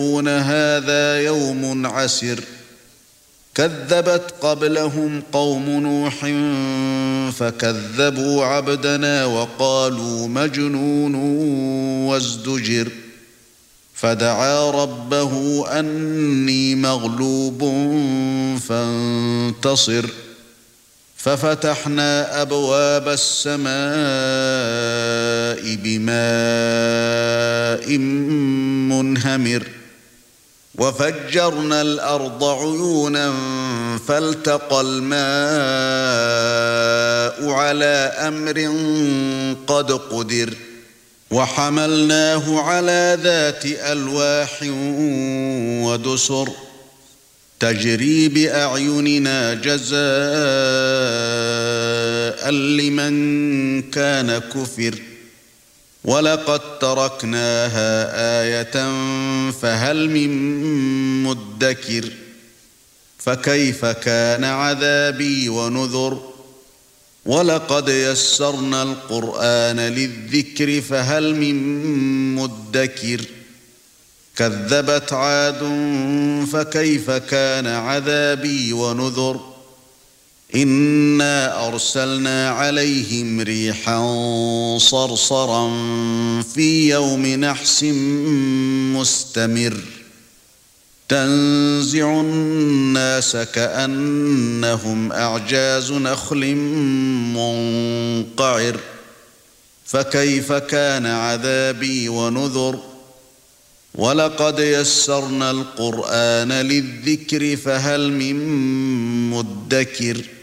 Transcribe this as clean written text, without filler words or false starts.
هذا يوم عسر كذبت قبلهم قوم نوح فكذبوا عبدنا وقالوا مجنون وازدجر فدعا ربه أني مغلوب فانتصر ففتحنا أبواب السماء بماء منهمر وفجرنا الأرض عيونا فالتقى الماء على أمر قد قدر وحملناه على ذات ألواح ودسر تجري بأعيننا جزاء لمن كان كفر ولقد تركناها آية فهل من مدكر فكيف كان عذابي ونذر ولقد يسرنا القرآن للذكر فهل من مدكر كذبت عاد فكيف كان عذابي ونذر إنا أرسلنا عليهم ريحا صرصرا في يوم نحس مستمر تنزع الناس كأنهم أعجاز نخل منقعر فكيف كان عذابي ونذر ولقد يسرنا القرآن للذكر فهل من مدكر